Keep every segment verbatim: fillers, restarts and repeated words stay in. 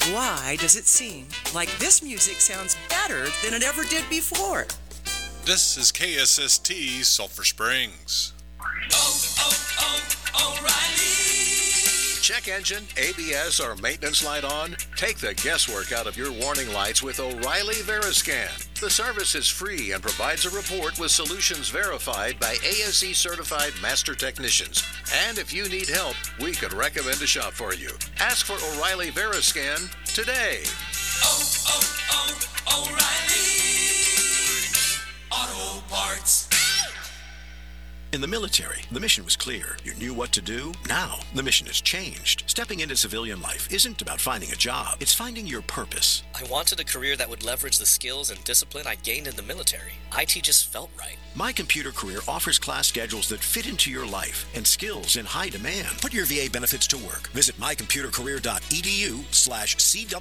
Why does it seem like this music sounds better than it ever did before? This is K S S T Sulphur Springs. Oh, oh, oh, O'Reilly. Check engine, A B S, or maintenance light on? Take the guesswork out of your warning lights with O'Reilly Veriscan. The service is free and provides a report with solutions verified by A S E certified master technicians. And if you need help, we could recommend a shop for you. Ask for O'Reilly Veriscan today. Oh, oh, oh, O'Reilly Auto Parts. In the military, the mission was clear. You knew what to do. Now, the mission has changed. Stepping into civilian life isn't about finding a job. It's finding your purpose. I wanted a career that would leverage the skills and discipline I gained in the military. I T just felt right. My Computer Career offers class schedules that fit into your life and skills in high demand. Put your V A benefits to work. Visit mycomputercareer.edu slash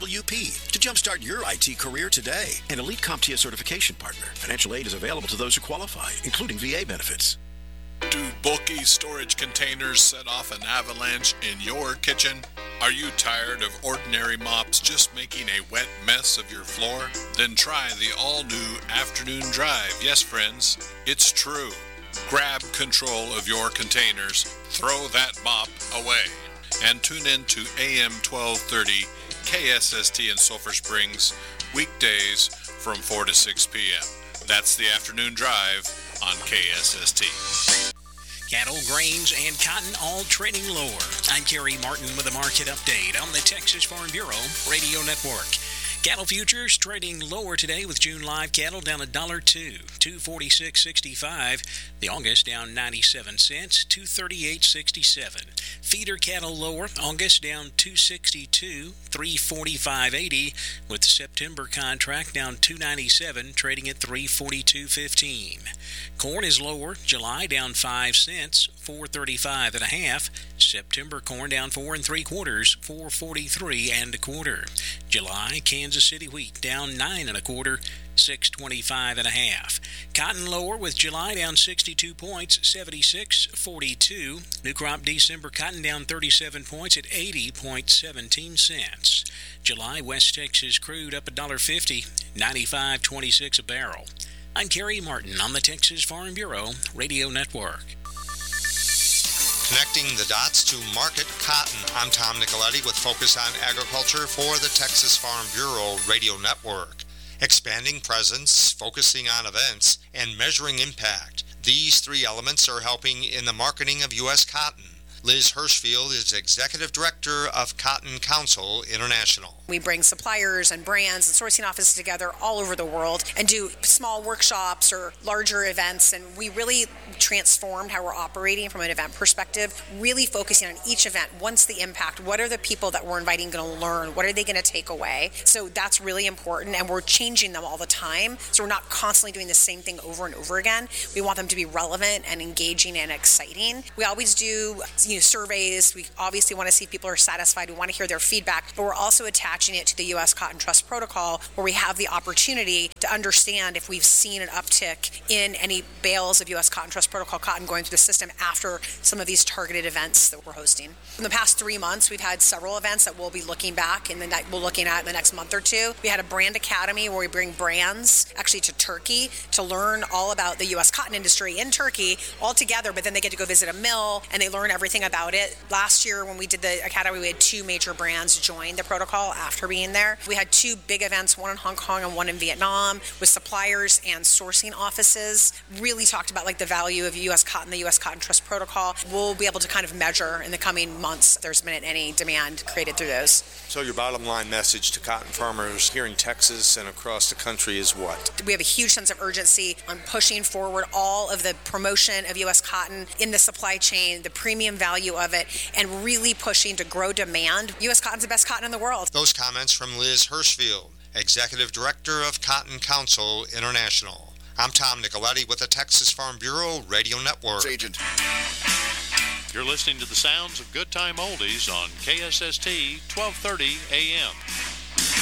CWP to jumpstart your I T career today. An Elite CompTIA certification partner. Financial aid is available to those who qualify, including V A benefits. Do bulky storage containers set off an avalanche in your kitchen? Are you tired of ordinary mops just making a wet mess of your floor? Then try the all-new Afternoon Drive. Yes, friends, it's true. Grab control of your containers, throw that mop away, and tune in to A M twelve thirty K S S T in Sulphur Springs, weekdays from four to six p.m. That's the Afternoon Drive on K S S T. Cattle, grains, and cotton all trading lower. I'm Kerry Martin with a market update on the Texas Farm Bureau Radio Network. Cattle futures trading lower today with June live cattle down one dollar two, two forty-six sixty-five. The August down ninety-seven cents, two thirty-eight sixty-seven. Feeder cattle lower, August down two sixty-two, three forty-five eighty, with the September contract down two ninety-seven, trading at three forty-two fifteen. Corn is lower, July down five cents, four thirty-five and a half. September corn down four and three quarters, four forty-three and a quarter. July Kansas City wheat down nine and a quarter, six twenty-five and a half. Cotton lower with July down sixty-two points, seventy-six forty-two. New crop December cotton down thirty-seven points at eighty seventeen cents. July West Texas crude up one dollar fifty, ninety-five twenty-six a barrel. I'm Kerry Martin on the Texas Farm Bureau Radio Network. Connecting the dots to market cotton. I'm Tom Nicoletti with Focus on Agriculture for the Texas Farm Bureau Radio Network. Expanding presence, focusing on events, and measuring impact. These three elements are helping in the marketing of U S cotton. Liz Hirschfield is Executive Director of Cotton Council International. We bring suppliers and brands and sourcing offices together all over the world and do small workshops or larger events, and we really transformed how we're operating from an event perspective, really focusing on each event. What's the impact? What are the people that we're inviting going to learn? What are they going to take away? So that's really important, and we're changing them all the time, so we're not constantly doing the same thing over and over again. We want them to be relevant and engaging and exciting. We always do you know, surveys. We obviously want to see if people are satisfied. We want to hear their feedback, but we're also attaching it to the U S Cotton Trust Protocol, where we have the opportunity to understand if we've seen an uptick in any bales of U S Cotton Trust Protocol cotton going through the system after some of these targeted events that we're hosting. In the past three months, we've had several events that we'll be looking back and then we're looking at in the next month or two. We had a brand academy where we bring brands actually to Turkey to learn all about the U S cotton industry in Turkey all together, but then they get to go visit a mill and they learn everything about it. Last year when we did the academy, we had two major brands join the protocol after being there. We had two big events, one in Hong Kong and one in Vietnam, with suppliers and sourcing offices. Really talked about like the value of U S cotton, the U S Cotton Trust Protocol. We'll be able to kind of measure in the coming months if there's been any demand created through those. So your bottom line message to cotton farmers here in Texas and across the country is what? We have a huge sense of urgency on pushing forward all of the promotion of U S cotton in the supply chain, the premium value of it, and really pushing to grow demand. U S cotton's the best cotton in the world. Those comments from Liz Hirschfield, Executive Director of Cotton Council International. I'm Tom Nicoletti with the Texas Farm Bureau Radio Network. Agent. You're listening to the sounds of Good Time Oldies on K S S T twelve thirty A M.